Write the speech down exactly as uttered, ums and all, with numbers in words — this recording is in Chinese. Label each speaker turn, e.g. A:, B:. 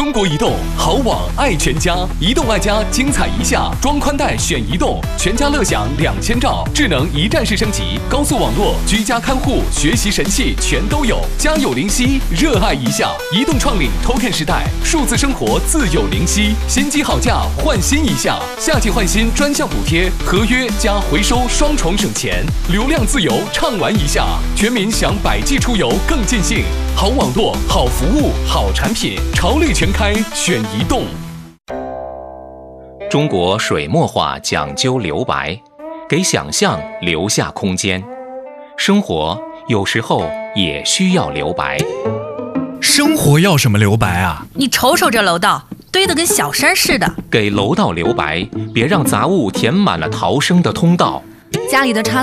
A: 中国移动好网爱全家，移动爱家精彩一下，装宽带选移动，全家乐享两千兆，智能一站式升级，高速网络，居家看护，学习神器全都有。家有灵犀，热爱一下。移动创领 Token 时代，数字生活自有灵犀。新机好价，换新一下，夏季换新专项补贴，合约加回收双重省钱，流量自由畅玩一下，全民享百 G 出游更尽兴。好网络，好服务，好产品，潮绿全开选移动。
B: 中国水墨画讲究留白，给想象留下空间。生活有时候也需要留白。
C: 生活要什么留白啊？
D: 你瞅瞅这楼道，堆得跟小山似的。
B: 给楼道留白，别让杂物填满了逃生的通道。
D: 家里的插